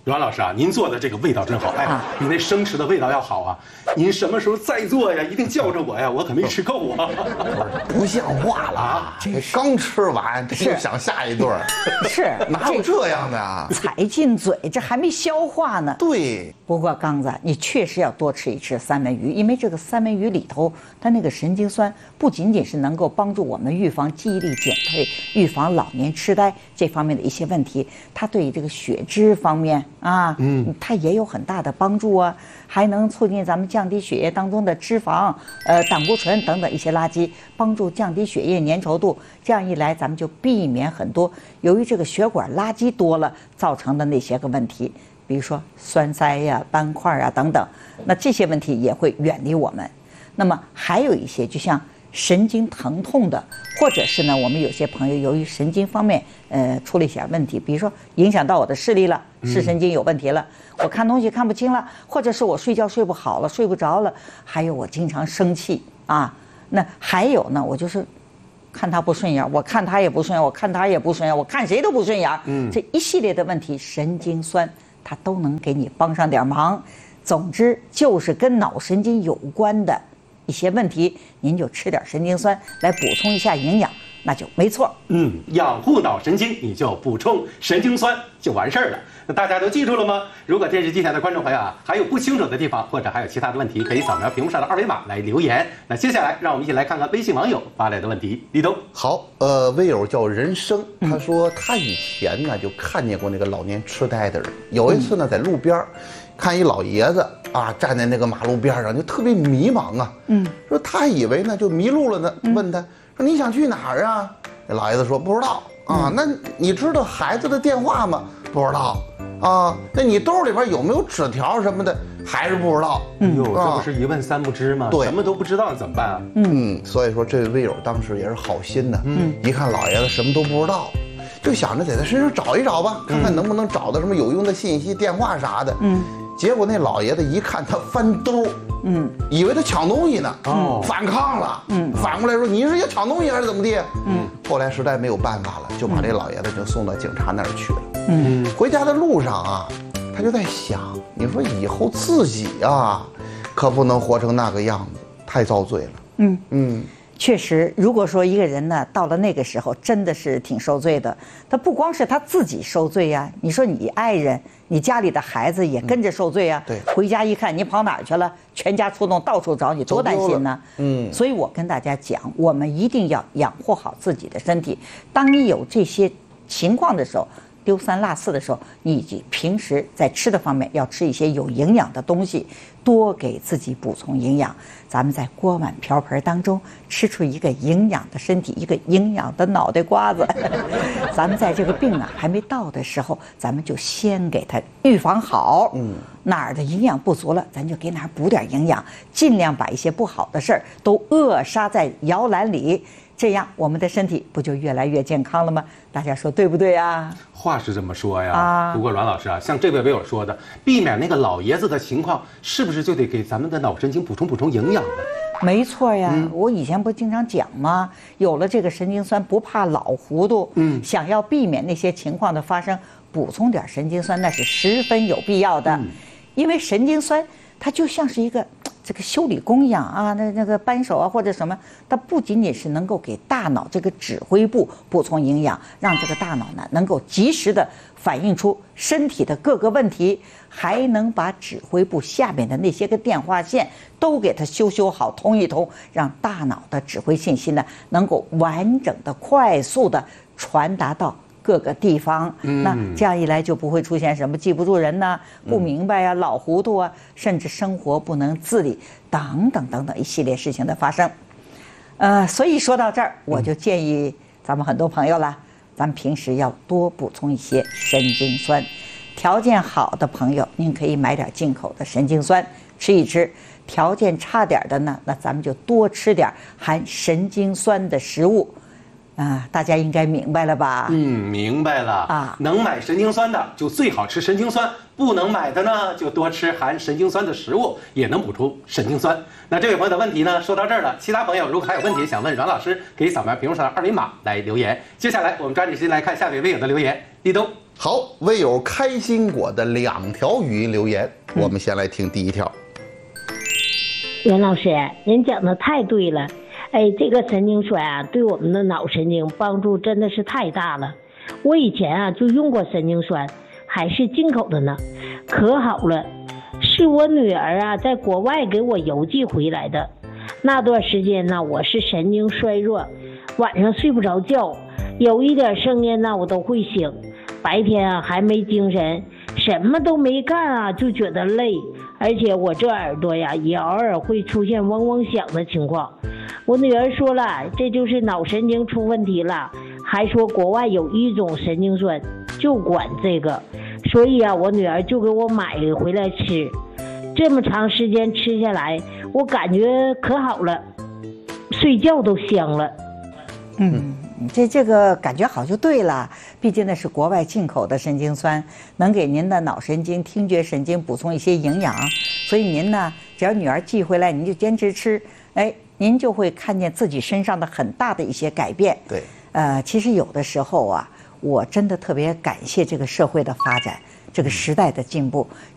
阮老师啊，您做的这个味道真好，哎，比那生吃的味道要好啊！您什么时候再做呀？一定叫着我呀，我可没吃够啊！ 不像话了啊！这刚吃完，这就想下一顿， 是哪有这样的啊？ 踩进嘴，这还没消化呢。 对。 不过刚子，你确实要多吃一吃三文鱼，因为这个三文鱼里头，它那个神经酸不仅仅是能够帮助我们预防记忆力减退、预防老年痴呆这方面的一些问题，它对于这个血脂方面啊，它也有很大的帮助啊，还能促进咱们降低血液当中的脂肪、胆固醇等等一些垃圾，帮助降低血液粘稠度。这样一来，咱们就避免很多由于这个血管垃圾多了造成的那些个问题。比如说栓塞呀、斑块啊等等，那这些问题也会远离我们。那么还有一些，就像神经疼痛的，或者是呢，我们有些朋友由于神经方面出了一些问题，比如说影响到我的视力了，视神经有问题了，我看东西看不清了，或者是我睡觉睡不好了，睡不着了，还有我经常生气啊，那还有呢，我就是看他不顺眼，我看他也不顺眼，我看他也不顺眼，我看谁都不顺眼，这一系列的问题，神经酸它都能给你帮上点忙。总之就是跟脑神经有关的一些问题，您就吃点神经酸来补充一下营养，那就没错。 养护脑神经，你就补充神经酸就完事儿了。那大家都记住了吗？如果电视机前的观众朋友啊，还有不清楚的地方，或者还有其他的问题，可以扫描屏幕上的二维码来留言。那接下来让我们一起来看看微信网友发来的问题。立冬， 好，微友叫人生，他说他以前呢就看见过那个老年痴呆的人，有一次呢在路边看一老爷子啊站在那个马路边上，就特别迷茫啊，说他以为呢就迷路了呢，问他说你想去哪儿啊？那老爷子说不知道啊，那你知道孩子的电话吗？不知道。啊，那你兜里边有没有纸条什么的？还是不知道。 哟，这不是一问三不知吗？ 对， 什么都不知道怎么办啊？ 所以说这位微友当时也是好心的，一看老爷子什么都不知道，就想着在他身上找一找吧，看看能不能找到什么有用的信息、电话啥的。结果那老爷子一看他翻兜，以为他抢东西呢，反抗了，反过来说你是要抢东西还是怎么地？后来实在没有办法了，就把这老爷子就送到警察那儿去了。回家的路上啊，他就在想，你说以后自己啊，可不能活成那个样子，太遭罪了。 确实，如果说一个人呢，到了那个时候，真的是挺受罪的。他不光是他自己受罪呀，你说你爱人、你家里的孩子也跟着受罪呀。 对， 回家一看你跑哪儿去了，全家出动，到处找你，多担心呢。所以我跟大家讲，我们一定要养护好自己的身体。当你有这些情况的时候，丢三落四的时候，你平时在吃的方面要吃一些有营养的东西，多给自己补充营养。咱们在锅碗瓢盆当中吃出一个营养的身体，一个营养的脑袋瓜子。咱们在这个病啊还没到的时候，咱们就先给它预防好。哪儿的营养不足了，咱就给哪儿补点营养，尽量把一些不好的事儿都扼杀在摇篮里。这样我们的身体不就越来越健康了吗？大家说对不对呀？ 话是这么说呀，不过阮老师啊，像这位微友说的，避免那个老爷子的情况，是不是就得给咱们的脑神经补充营养呢？ 没错呀，我以前不经常讲吗？有了这个神经酸，不怕老糊涂。想要避免那些情况的发生，补充点神经酸那是十分有必要的。因为神经酸它就像是一个这个修理工一样啊，那个扳手啊或者什么，它不仅仅是能够给大脑这个指挥部补充营养，让这个大脑呢能够及时的反映出身体的各个问题，还能把指挥部下面的那些个电话线都给它修好通一通，让大脑的指挥信息呢能够完整的快速的传达到各个地方。那这样一来就不会出现什么记不住人呐、不明白呀、老糊涂啊，甚至生活不能自理等等一系列事情的发生。所以说到这儿，我就建议咱们很多朋友了，咱们平时要多补充一些神经酸。条件好的朋友，您可以买点进口的神经酸吃一吃。条件差点的呢，那咱们就多吃点含神经酸的食物。大家应该明白了吧？ 明白了啊。能买神经酸的就最好吃神经酸，不能买的呢就多吃含神经酸的食物，也能补充神经酸。那这位朋友的问题呢，说到这儿了。其他朋友如果还有问题想问阮老师，可以扫描屏幕上的二维码来留言。接下来我们抓紧时间来看下位微友的留言。立冬， 好，微友开心果的2条语音留言，我们先来听第一条。 袁老师，您讲的太对了，哎，这个神经酸啊，对我们的脑神经帮助真的是太大了。我以前啊就用过神经酸，还是进口的呢，可好了。是我女儿啊在国外给我邮寄回来的。那段时间呢，我是神经衰弱，晚上睡不着觉，有一点声音呢我都会醒，白天啊还没精神，什么都没干啊就觉得累，而且我这耳朵呀也偶尔会出现嗡嗡响的情况。我女儿说了，这就是脑神经出问题了，还说国外有一种神经酸就管这个，所以啊我女儿就给我买回来吃。这么长时间吃下来，我感觉可好了，睡觉都香了。 这个感觉好就对了，毕竟那是国外进口的神经酸，能给您的脑神经、听觉神经补充一些营养，所以您呢，只要女儿寄回来，您就坚持吃，哎，您就会看见自己身上的很大的一些改变。 对， 其实有的时候啊，我真的特别感谢这个社会的发展，这个时代的进步。